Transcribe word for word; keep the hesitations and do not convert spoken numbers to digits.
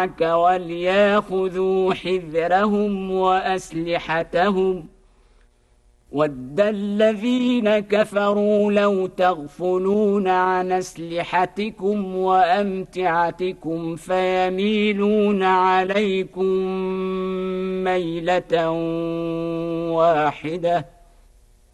ولياخذوا حذرهم وأسلحتهم ود الذين كفروا لو تغفلون عن أسلحتكم وأمتعتكم فيميلون عليكم ميلة واحدة